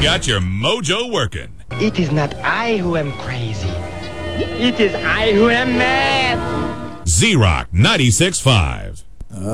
got your mojo working. It is not I who am crazy. It is I who am mad. Z-Rock 96.5.